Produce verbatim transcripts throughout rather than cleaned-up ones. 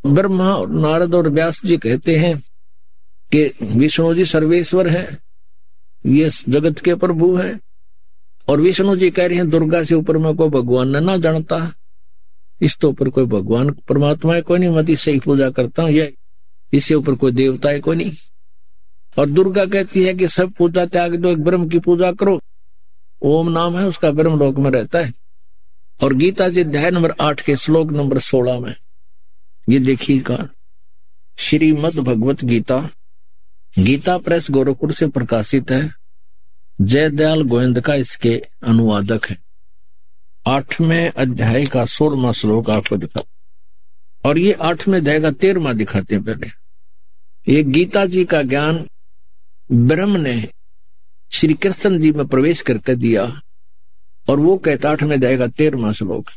ब्रह्मा और नारद और व्यास जी कहते हैं कि विष्णु जी सर्वेश्वर है, ये जगत के प्रभु है, और विष्णु जी कह रहे हैं दुर्गा से ऊपर में कोई भगवान न ना जानता, इस तो ऊपर कोई भगवान परमात्मा है कोई नहीं, मत इससे ही पूजा करता हूं, ये इससे ऊपर कोई देवता है कोई नहीं। और दुर्गा कहती है कि सब पूजा त्याग दो, एक ब्रह्म की पूजा करो, ओम नाम है उसका, ब्रह्म लोक में रहता है। और गीता जी अध्याय नंबर आठ के श्लोक नंबर सोलह में ये देखिएगा, श्रीमद् भगवत गीता, गीता प्रेस गोरखपुर से प्रकाशित है, जयदयाल गोविंद का इसके अनुवादक है। आठवें अध्याय का सोलहवां श्लोक आपको दिखा, और ये आठवें अध्याय का तेरहवां दिखाते हैं। पहले ये गीता जी का ज्ञान ब्रह्म ने श्री कृष्ण जी में प्रवेश करके दिया, और वो कहता आठवें अध्याय का तेरहवां श्लोक,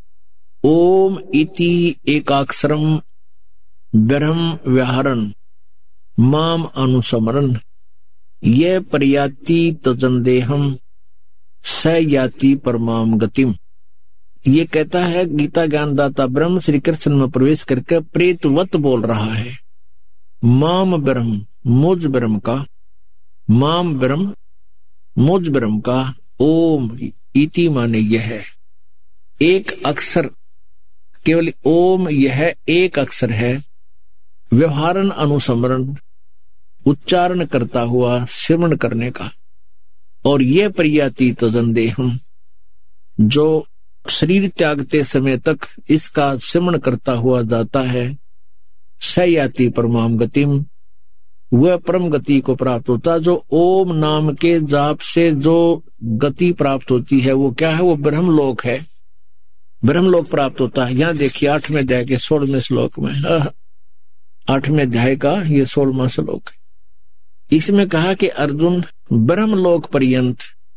ओम इति एकाक्षरम ब्रह्म व्याहरन माम अनुसमरन ये पर्याति तजंदेहम स याति परमाम गतिम। ये कहता है गीता ज्ञानदाता ब्रह्म श्री कृष्ण में प्रवेश करके प्रेतवत बोल रहा है, माम ब्रह्म मुझ ब्रह्म का, माम ब्रह्म मुझ ब्रह्म का, ओम इति माने यह है एक अक्षर, केवल ओम यह एक अक्षर है, व्यवहारन अनुसमरण उच्चारण करता हुआ सिमरण करने का, और ये पर्याति तजंदेहम जो शरीर त्यागते समय तक इसका सिमरण करता हुआ जाता है, सयाति परमाम गतिम वह परम गति को प्राप्त होता। जो ओम नाम के जाप से जो गति प्राप्त होती है वो क्या है, वो ब्रह्मलोक है, ब्रह्मलोक प्राप्त होता है। यहाँ देखिए आठवें अध्याय के सोलहवें श्लोक में, आठवें अध्याय का ये सोलहवां श्लोक है। इसमें कहा कि अर्जुन ब्रह्मलोक पर्यंत,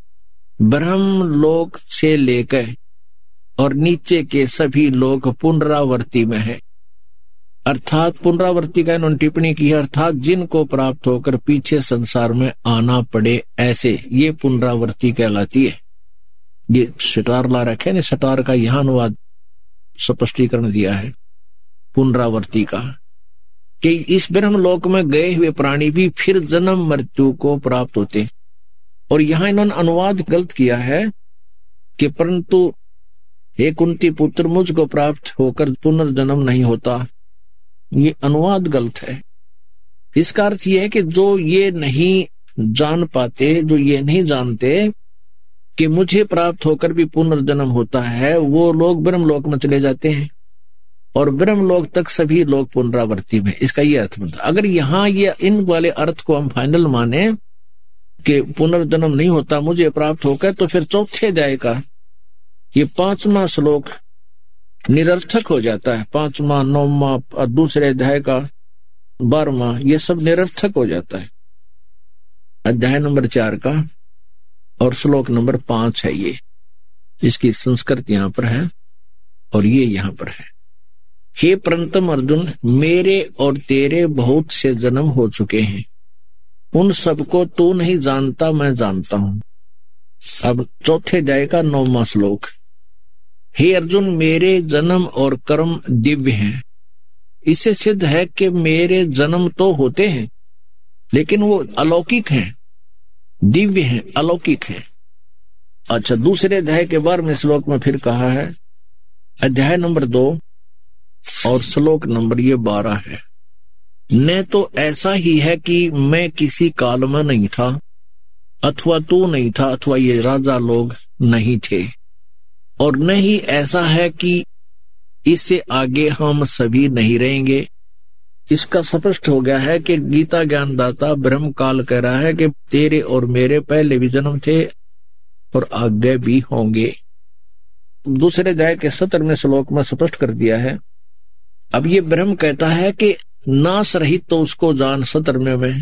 ब्रह्मलोक से लेकर और नीचे के सभी लोक पुनरावर्ती में है, अर्थात पुनरावर्ती का इन्होंने टिप्पणी की है, अर्थात जिनको प्राप्त होकर पीछे संसार में आना पड़े ऐसे, ये पुनरावर्ती कहलाती है। ये सटार ला रखे ने, सटार का यहां अनुवाद स्पष्टीकरण दिया है पुनरावर्ती का, कि इस ब्रह्मलोक में गए हुए प्राणी भी फिर जन्म मृत्यु को प्राप्त होते। और यहां इन्होंने अनुवाद गलत किया है कि परंतु हे कुंती पुत्र मुझको प्राप्त होकर पुनर्जन्म नहीं होता, ये अनुवाद गलत है। इसका अर्थ यह है कि जो ये नहीं जान पाते, जो ये नहीं जानते कि मुझे प्राप्त होकर भी पुनर्जन्म होता है, वो लोग ब्रह्मलोक में चले जाते हैं, और ब्रह्मलोक तक सभी लोग पुनरावर्ती में। इसका ये अर्थ बनता। अगर यहाँ ये इन वाले अर्थ को हम फाइनल माने कि पुनर्जन्म नहीं होता मुझे प्राप्त होकर, तो फिर चौथे अध्याय का ये पांचवा श्लोक निरर्थक हो जाता है। पांचवा, नौवां और दूसरे अध्याय का बारहवां, ये सब निरर्थक हो जाता है। अध्याय नंबर चार का और श्लोक नंबर पांच है ये, इसकी संस्कृत यहाँ पर है और ये यहाँ पर है। हे परंतम अर्जुन, मेरे और तेरे बहुत से जन्म हो चुके हैं, उन सबको तू नहीं जानता, मैं जानता हूं। अब चौथे अध्याय का नौवां श्लोक, हे अर्जुन, मेरे जन्म और कर्म दिव्य हैं। इससे सिद्ध है कि मेरे जन्म तो होते हैं लेकिन वो अलौकिक हैं, दिव्य हैं, अलौकिक हैं। अच्छा, दूसरे अध्याय के बारहवें श्लोक में फिर कहा है, अध्याय नंबर दो और श्लोक नंबर ये बारह है, न तो ऐसा ही है कि मैं किसी काल में नहीं था, अथवा तू नहीं था, अथवा ये राजा लोग नहीं थे, और न ही ऐसा है कि इससे आगे हम सभी नहीं रहेंगे। इसका स्पष्ट हो गया है कि गीता ज्ञानदाता ब्रह्म काल कह रहा है कि तेरे और मेरे पहले भी जन्म थे और आगे भी होंगे। दूसरे अध्याय के सत्रहवें श्लोक में स्पष्ट कर दिया है। अब ये ब्रह्म कहता है कि नाश रहित तो उसको जान, सत्रहवें में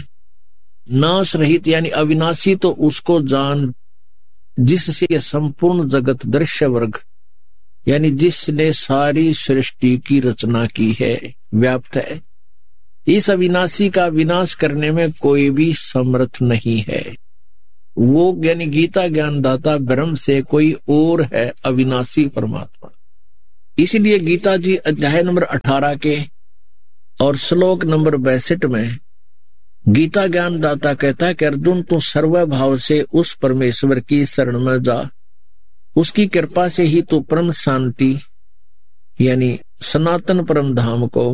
नाश रहित यानी अविनाशी तो उसको जान जिससे संपूर्ण जगत दृश्य वर्ग यानी जिसने सारी सृष्टि की रचना की है, व्याप्त है। इस अविनाशी का विनाश करने में कोई भी समर्थ नहीं है। वो यानी गीता ज्ञानदाता ब्रह्म से कोई और है, अविनाशी परमात्मा। इसलिए गीता जी अध्याय नंबर अठारह के और श्लोक नंबर बैसठ में गीता ज्ञान दाता कहता है कि अर्जुन तू सर्वभाव से उस परमेश्वर की शरण में जा, उसकी कृपा से ही तू परम शांति यानी सनातन परम धाम को,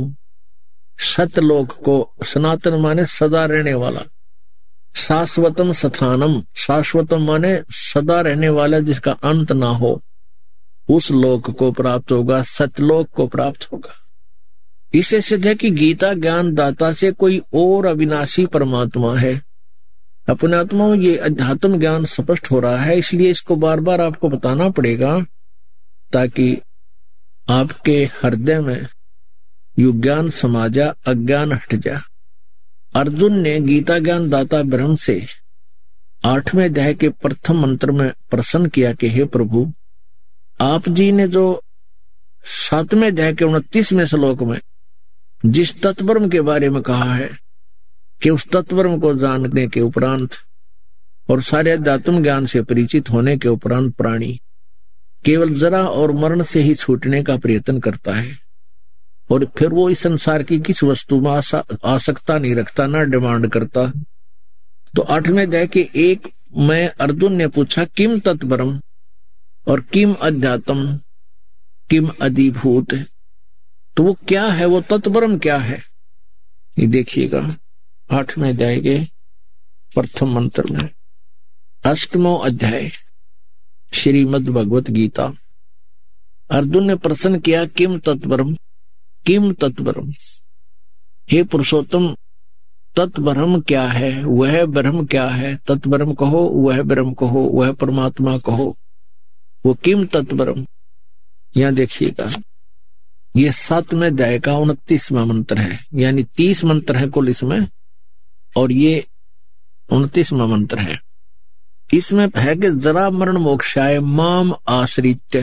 सतलोक को, सनातन माने सदा रहने वाला, शाश्वतम स्थानम, शाश्वतम माने सदा रहने वाला जिसका अंत ना हो, उस लोक को प्राप्त होगा, सतलोक को प्राप्त होगा। इसे सिद्ध है कि गीता ज्ञान दाता से कोई और अविनाशी परमात्मा है। अपने आत्मा में ये अध्यात्म ज्ञान स्पष्ट हो रहा है, इसलिए इसको बार बार आपको बताना पड़ेगा ताकि आपके हृदय में यु ज्ञान समा जा, अज्ञान हट जा। अर्जुन ने गीता ज्ञान दाता ब्रह्म से आठवें अध्याय के प्रथम मंत्र में प्रश्न किया कि हे प्रभु, आप जी ने जो सातवें अध्याय के उनतीसवें श्लोक में जिस तत्वब्रह्म के बारे में कहा है कि उस तत्वब्रह्म को जानने के उपरांत और सारे अध्यात्म ज्ञान से परिचित होने के उपरांत प्राणी केवल जरा और मरण से ही छूटने का प्रयत्न करता है और फिर वो इस संसार की किस वस्तु में आसक्ता नहीं रखता, ना डिमांड करता। तो आठवें अध्याय के एक में अर्जुन ने पूछा किम तत्ब्रह्म और किम अध्यात्म किम अधिभूत, तो वो क्या है, वो तत्ब्रह्म क्या है? ये देखिएगा आठवें अध्याय के प्रथम मंत्र में, अष्टमो अध्याय श्रीमद् भगवत गीता। अर्जुन ने प्रश्न किया किम तत्ब्रह्म, किम तत्ब्रह्म, हे पुरुषोत्तम तत्ब्रह्म क्या है, वह ब्रह्म क्या है? तत्ब्रह्म कहो, वह ब्रह्म कहो, वह परमात्मा कहो, वो किम तत्ब्रह्म। यहां देखिएगा ये सातवें अध्याय का उनतीसवां मंत्र है, यानी तीस मंत्र है कुल इसमें और ये उनतीसवां मंत्र है। इसमें है कि जरा मरण मोक्षाय माम आश्रित्य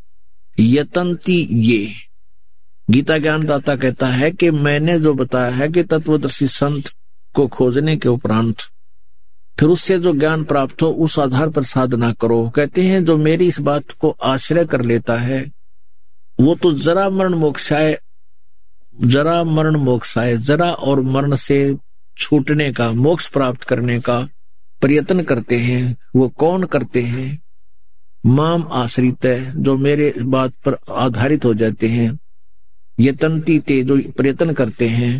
यतंती ये। गीता ज्ञान दाता कहता है कि मैंने जो बताया है कि तत्वदर्शी संत को खोजने के उपरांत फिर उससे जो ज्ञान प्राप्त हो उस आधार पर साधना करो। कहते हैं जो मेरी इस बात को आश्रय कर लेता है वो तो जरा मरण मोक्षाय, जरा मरण मोक्षाय, जरा और मरण से छूटने का, मोक्ष प्राप्त करने का प्रयत्न करते हैं। वो कौन करते हैं? माम आश्रित है, जो मेरे बात पर आधारित हो जाते हैं। यतंती ते, जो प्रयत्न करते हैं।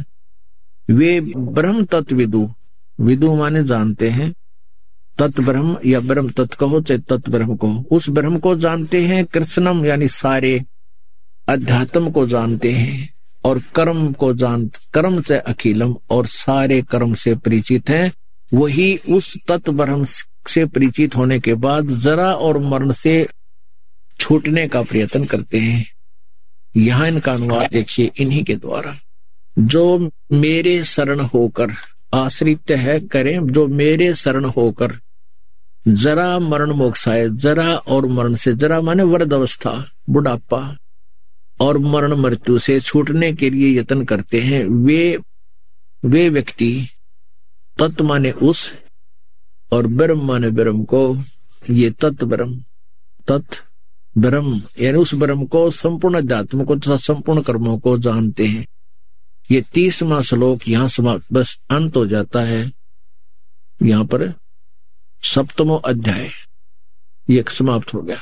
वे ब्रह्म तत्व विदु, विदु माने जानते हैं, तत् ब्रह्म या ब्रह्म तत्व कहो चाहे तत् ब्रह्म को, उस ब्रह्म को जानते हैं। कृष्णम यानी सारे अध्यात्म को जानते हैं और कर्म को जान, कर्म से अखिलम, और सारे कर्म से परिचित हैं। वही उस तत्व ब्रह्म से परिचित होने के बाद जरा और मरण से छूटने का प्रयत्न करते हैं। यहां इनका अनुवाद देखिए इन्हीं के द्वारा, जो मेरे शरण होकर आश्रित है करें, जो मेरे शरण होकर जरा मरण मोक्षाय, जरा और मरण से, जरा माने वृद्ध अवस्था, बुढ़ापा, और मरण मृत्यु से छूटने के लिए यत्न करते हैं। वे वे व्यक्ति, तत्व माने उस और ब्रह्म माने ब्रह्म को, ये तत्व ब्रह्म, तत्व ब्रह्म यानी उस ब्रह्म को, संपूर्ण अध्यात्म को तथा संपूर्ण कर्मों को जानते हैं। ये तीसवां श्लोक यहां समाप्त, बस अंत हो जाता है। यहां पर सप्तमो अध्याय ये समाप्त हो गया।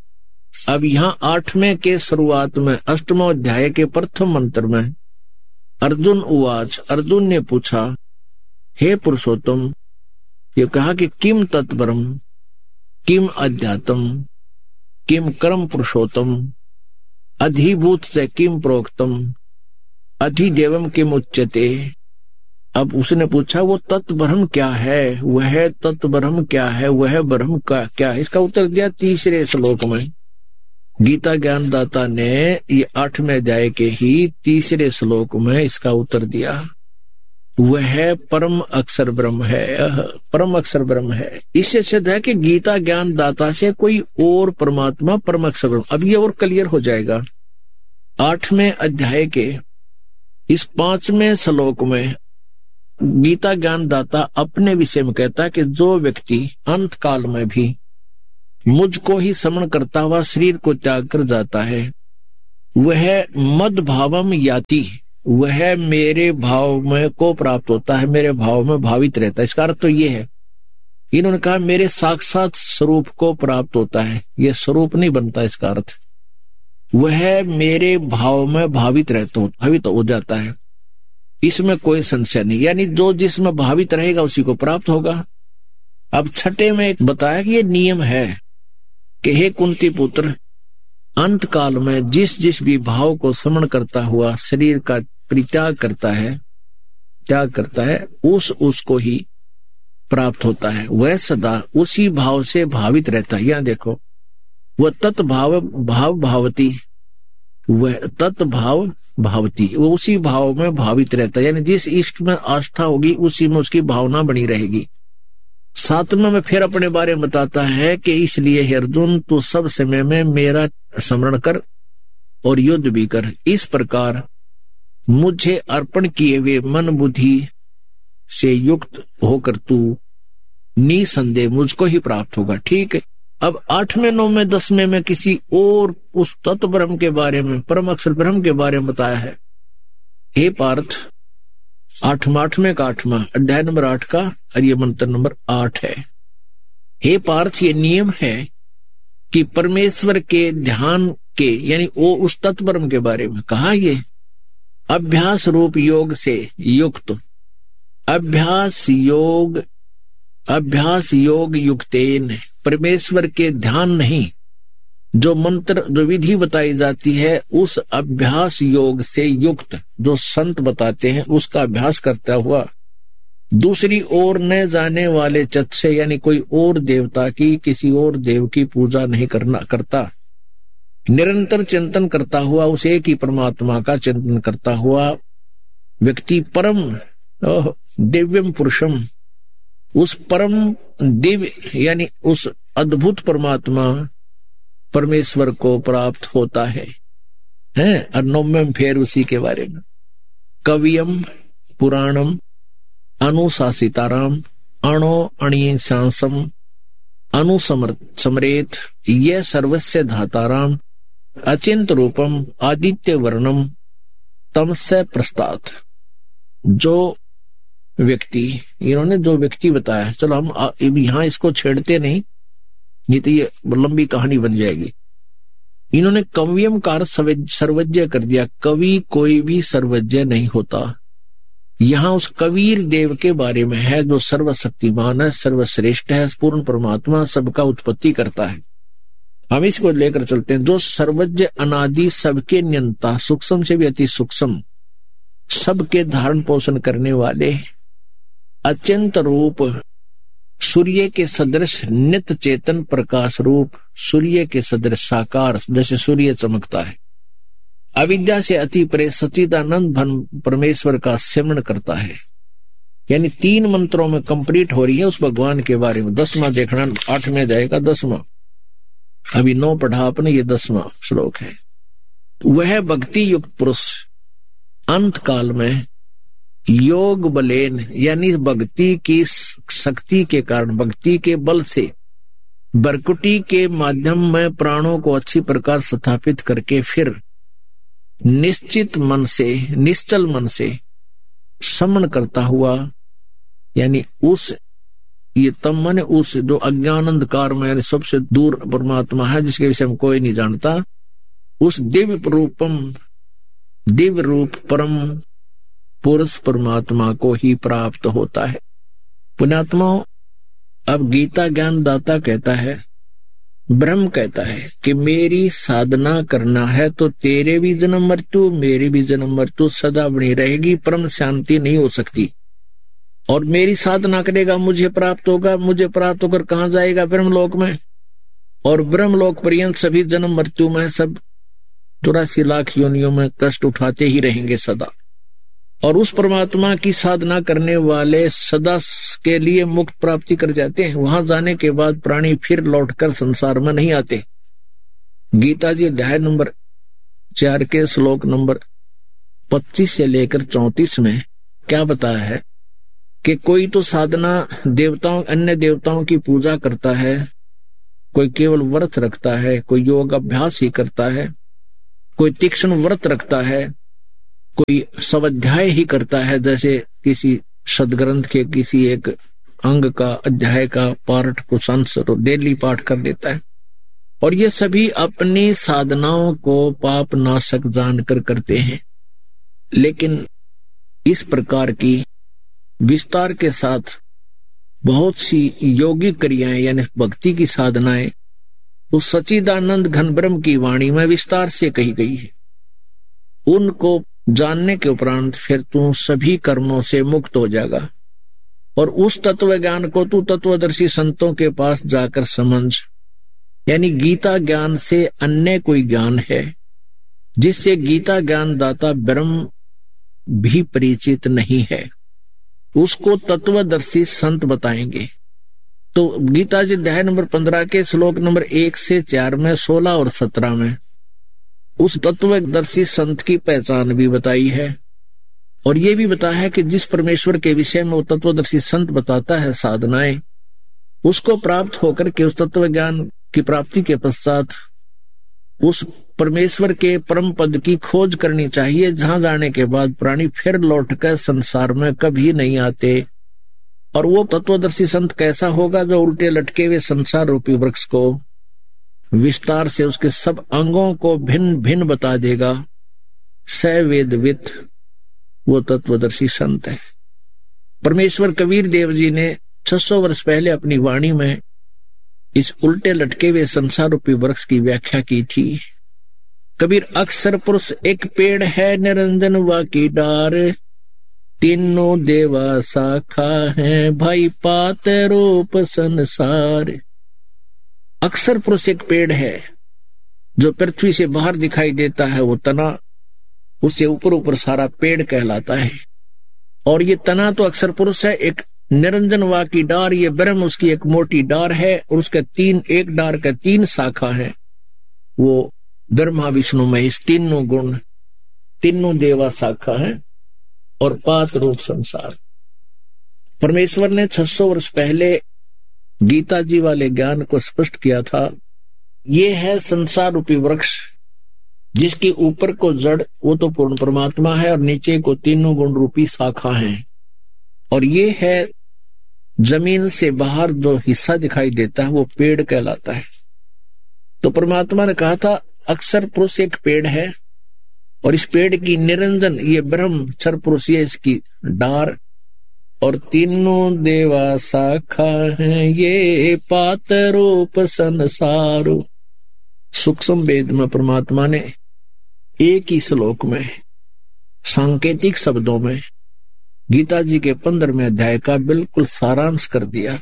अब यहां आठवें के शुरुआत में अष्टमो अध्याय के प्रथम मंत्र में अर्जुन उवाच, अर्जुन ने पूछा हे पुरुषोत्तम, ये कहा कि किम तत्ब्रह्म किम अध्यात्म किम कर्म पुरुषोत्तम अधिभूत से किम प्रोक्तम अधिदेवम किम उच्यते। अब उसने पूछा वो तत्ब्रह्म क्या है, वह तत्ब्रह्म क्या है, वह ब्रह्म का क्या है? इसका उत्तर दिया तीसरे श्लोक में। गीता ज्ञान दाता ने ये आठवें अध्याय के ही तीसरे श्लोक में इसका उत्तर दिया। वह परम अक्षर ब्रह्म है, परम अक्षर ब्रह्म है। इससे सिद्ध है कि गीता ज्ञान दाता से कोई और परमात्मा परम अक्षर ब्रह्म। अब ये और क्लियर हो जाएगा। आठवें अध्याय के इस पांचवें श्लोक में गीता ज्ञान दाता अपने विषय में कहता है कि जो व्यक्ति अंत काल में भी मुझको ही स्मरण करता हुआ शरीर को त्याग कर जाता है, वह मद भावम याति, वह मेरे भाव में को प्राप्त होता है, मेरे भाव में भावित रहता है। इसका अर्थ तो ये है, इन्होंने कहा मेरे साक्षात स्वरूप को प्राप्त होता है, ये स्वरूप नहीं बनता। इसका अर्थ वह मेरे भाव में भावित रहता हो भावित हो जाता है, इसमें कोई संशय नहीं। यानी जो जिसमें भावित रहेगा उसी को प्राप्त होगा। अब छठे में एक बताया कि ये नियम है कि हे कुंती पुत्र, अंत काल में जिस जिस भी भाव को समण करता हुआ शरीर का परित्याग करता है त्याग करता है उस उसको ही प्राप्त होता है। वह सदा उसी भाव से भावित रहता है। यहां देखो, वह तत्भाव भाव भावती, वह तत्भाव भावती, वो उसी भाव में भावित रहता है। यानी जिस इष्ट में आस्था होगी उसी में उसकी भावना बनी रहेगी। सातवें में फिर अपने बारे में बताता है कि इसलिए हे अर्जुन, तू सब समय में मेरा स्मरण कर और युद्ध भी कर। इस प्रकार मुझे अर्पण किए हुए मन बुद्धि से युक्त होकर तू निसंदेह मुझको ही प्राप्त होगा। ठीक है। अब आठवें नौवें दसवें में किसी और उस तत्व ब्रह्म के बारे में, परम अक्षर ब्रह्म के बारे में बताया है। हे पार्थ, आठवां आठवें का आठवां अध्याय नंबर आठ का और ये मंत्र नंबर आठ है। हे पार्थ, ये नियम है कि परमेश्वर के ध्यान के, यानी वो उस तत्व ब्रह्म के बारे में कहा, ये अभ्यास रूप योग से युक्त, अभ्यास योग अभ्यास योग युक्तेन, परमेश्वर के ध्यान नहीं, जो मंत्र जो विधि बताई जाती है उस अभ्यास योग से युक्त जो संत बताते हैं उसका अभ्यास करता हुआ दूसरी ओर न जाने वाले चित्त से, यानी कोई और देवता की, किसी और देव की पूजा नहीं करना करता, निरंतर चिंतन करता हुआ उस एक ही परमात्मा का चिंतन करता हुआ व्यक्ति परम दिव्यम पुरुषम, उस परम दिव्य यानी उस अद्भुत परमात्मा परमेश्वर को प्राप्त होता है। हैं और नौवें फिर उसी के बारे में कवियम पुराणम अनुशासिताराम अणो अणिशांसम अनुसमरेत ये सर्वस्य धाताराम अचिंत रूपम आदित्य वर्णम तमस्य प्रस्तात्। जो व्यक्ति, इन्होंने जो व्यक्ति बताया, चलो हम यहां इसको छेड़ते नहीं, नहीं तो ये लंबी कहानी बन जाएगी। इन्होंने कवियम का सर्वज्ञ कर दिया। कवि कोई भी सर्वज्ञ नहीं होता। यहां उस कबीर देव के बारे में है जो सर्वशक्तिमान है, सर्वश्रेष्ठ है, पूर्ण परमात्मा, सबका उत्पत्ति करता है। हम इसको लेकर चलते हैं। जो सर्वज्ञ अनादि, सबके नियंता, सूक्ष्म से भी अति सूक्ष्म, सबके धारण पोषण करने वाले, अत्यंत रूप, सूर्य के सदृश नित्य चेतन प्रकाश रूप, सूर्य के सदृश साकार, जैसे सूर्य चमकता है, अविद्या से अति परे सच्चिदानंद भन परमेश्वर का सिमरण करता है। यानी तीन मंत्रों में कंप्लीट हो रही है उस भगवान के बारे में। दसवां देखना, आठ में जाएगा दसवां, अभी नौ पढ़ा आपने, ये दसवां श्लोक है। वह भक्ति युक्त पुरुष अंत काल में योग बलेन, यानी भक्ति की शक्ति के कारण, भक्ति के बल से, बरकुटी के माध्यम में प्राणों को अच्छी प्रकार स्थापित करके फिर निश्चित मन से, निश्चल मन से समन करता हुआ, यानी उस ये तम मन उस जो अज्ञान अंधकार में, यानी सबसे दूर परमात्मा है जिसके विषय में कोई नहीं जानता, उस दिव्य रूपम, दिव्य रूप परम पुरुष परमात्मा को ही प्राप्त होता है। पुण्यात्मा, अब गीता ज्ञान दाता कहता है, ब्रह्म कहता है कि मेरी साधना करना है तो तेरे भी जन्म मृत्यु, मेरी भी जन्म मृत्यु सदा बनी रहेगी, परम शांति नहीं हो सकती। और मेरी साधना करेगा मुझे प्राप्त होगा, मुझे प्राप्त होकर कहां जाएगा? ब्रह्मलोक में। और ब्रह्मलोक पर्यंत सभी जन्म मृत्यु में सब चौरासी लाख योनियों में कष्ट उठाते ही रहेंगे सदा। और उस परमात्मा की साधना करने वाले सदा के लिए मुक्त प्राप्ति कर जाते हैं। वहां जाने के बाद प्राणी फिर लौटकर संसार में नहीं आते। गीता जी अध्याय नंबर चार के श्लोक नंबर पच्चीस से लेकर चौंतीस में क्या बताया है कि कोई तो साधना देवताओं, अन्य देवताओं की पूजा करता है, कोई केवल व्रत रखता है, कोई योग अभ्यास ही करता है, कोई तीक्ष्ण व्रत रखता है, कोई स्वाध्याय ही करता है, जैसे किसी सदग्रंथ के किसी एक अंग का अध्याय का पाठ को संस्कृत डेली पाठ कर देता है, और ये सभी अपनी साधनाओं को पाप नाशक जानकर करते हैं। लेकिन इस प्रकार की विस्तार के साथ बहुत सी योगिक क्रियाएं यानी भक्ति की साधनाएं उस सच्चिदानंद घन ब्रह्म की वाणी में विस्तार से कही गई है। उनको जानने के उपरांत फिर तू सभी कर्मों से मुक्त हो जाएगा, और उस तत्व ज्ञान को तू तत्वदर्शी संतों के पास जाकर समझ। यानी गीता ज्ञान से अन्य कोई ज्ञान है जिससे गीता ज्ञान दाता ब्रह्म भी परिचित नहीं है, उसको तत्वदर्शी संत बताएंगे। तो गीता जी अध्याय नंबर पंद्रह के श्लोक नंबर एक से चार में, सोलह और सत्रह में उस तत्वदर्शी संत की पहचान भी बताई है, और ये भी बताया है कि जिस परमेश्वर के विषय में वो तत्वदर्शी संत बताता है साधनाएं, उसको प्राप्त होकर के उस तत्व ज्ञान की प्राप्ति के पश्चात उस परमेश्वर के परम पद की खोज करनी चाहिए, जहां जाने के बाद प्राणी फिर लौटकर संसार में कभी नहीं आते। और वो तत्वदर्शी संत कैसा होगा? जो उल्टे लटके हुए संसार रूपी वृक्ष को विस्तार से उसके सब अंगों को भिन्न भिन्न बता देगा। स वेदवित वो तत्वदर्शी संत है। परमेश्वर कबीर देव जी ने छह सौ वर्ष पहले अपनी वाणी में इस उल्टे लटके हुए संसार रूपी वृक्ष की व्याख्या की थी। कबीर अक्षर पुरुष एक पेड़ है, निरंजन वा की डार, तीनों देवा शाखा है, भाई पात रूप संसार। अक्षर पुरुष एक पेड़ है जो पृथ्वी से बाहर दिखाई देता है, वो तना उससे ऊपर ऊपर सारा पेड़ कहलाता है। और ये तना तो अक्षर पुरुष है, एक निरंजन वा की डार, ये ब्रह्म उसकी एक मोटी डार है, और उसके तीन एक डार का तीन शाखा है, वो ब्रह्मा विष्णु महेश तीनों गुण, तीनों देवा शाखा है, और पात रूप संसार। परमेश्वर ने छह सौ वर्ष पहले गीता जी वाले ज्ञान को स्पष्ट किया था। ये है संसार रूपी वृक्ष, जिसके ऊपर को जड़ वो तो पूर्ण परमात्मा है, और नीचे को तीनों गुण रूपी शाखा है। और ये है जमीन से बाहर जो हिस्सा दिखाई देता है, वो पेड़ कहलाता है। तो परमात्मा ने कहा था अक्षर पुरुष एक पेड़ है, और इस पेड़ की निरंजन ये ब्रह्म क्षर पुरुष ये इसकी डार, और तीनों देवा शाखा है, ये पात रूप संसार। सूक्ष्म वेद में परमात्मा ने एक ही श्लोक में सांकेतिक शब्दों में गीता जी के पंद्रहवें अध्याय का बिल्कुल सारांश कर दिया।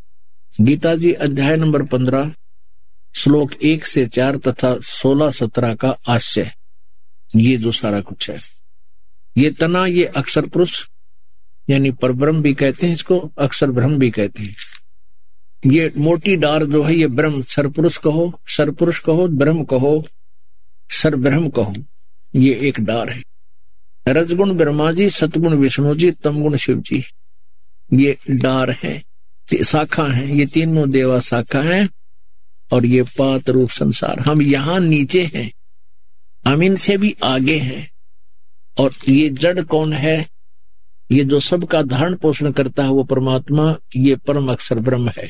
गीता जी अध्याय नंबर पंद्रह श्लोक एक से चार तथा सोलह सत्रह का आशय, ये जो सारा कुछ है। ये तना ये अक्षर पुरुष यानी परब्रह्म भी कहते हैं, इसको अक्षर ब्रह्म भी कहते हैं। ये मोटी डार जो है ये ब्रह्म, सरपुरुष कहो, सरपुरुष कहो, ब्रह्म कहो, सर ब्रह्म कहो, ये एक डार है। रजगुण ब्रह्मा जी, सतगुण विष्णु जी, तमगुण शिव जी, ये डार है, शाखा है, ये तीनों देवा शाखा है, और ये पात रूप संसार। हम यहां नीचे हैं, हम इनसे भी आगे हैं। और ये जड़ कौन है? ये जो सबका धारण पोषण करता है वो परमात्मा, ये परम अक्षर ब्रह्म है।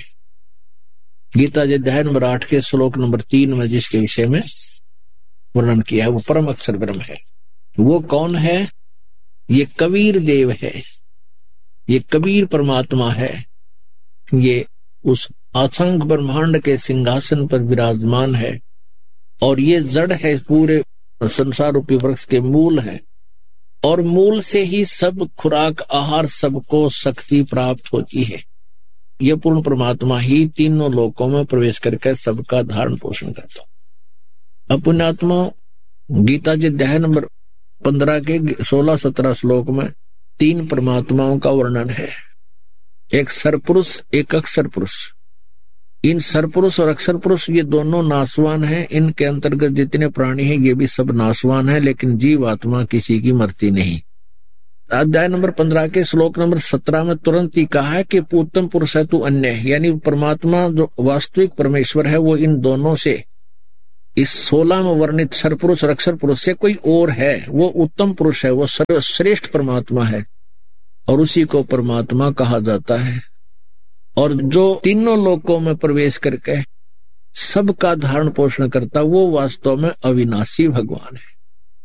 गीता जी अध्याय नंबर आठ के श्लोक नंबर तीन में जिसके विषय में वर्णन किया है वो परम अक्षर ब्रह्म है। वो कौन है? ये कबीर देव है, ये कबीर परमात्मा है। ये उस असंख्य ब्रह्मांड के सिंहासन पर विराजमान है, और ये जड़ है, पूरे संसार रूपी वृक्ष के मूल है, और मूल से ही सब खुराक आहार सबको शक्ति प्राप्त होती है। ये पूर्ण परमात्मा ही तीनों लोकों में प्रवेश करके सबका धारण पोषण करता। अब पुण्यात्मा गीता जी अध्याय नंबर पंद्रह के सोलह सत्रह श्लोक में तीन परमात्माओं का वर्णन है, एक सरपुरुष एक अक्षर पुरुष। इन सरपुरुष और अक्षर पुरुष ये दोनों नाशवान हैं। इनके अंतर्गत जितने प्राणी हैं ये भी सब नाशवान हैं, लेकिन जीव आत्मा किसी की मरती नहीं। अध्याय नंबर पंद्रह के श्लोक नंबर सत्रह में तुरंत ही कहा है कि उत्तम पुरुष है तू अन्य, यानी परमात्मा जो वास्तविक परमेश्वर है वो इन दोनों से इस सोलह में वर्णित सरपुरुष और अक्षर पुरुष से कोई और है, वो उत्तम पुरुष है, वो सर्वश्रेष्ठ परमात्मा है और उसी को परमात्मा कहा जाता है। और जो तीनों लोकों में प्रवेश करके सबका धारण पोषण करता, वो वास्तव में अविनाशी भगवान है।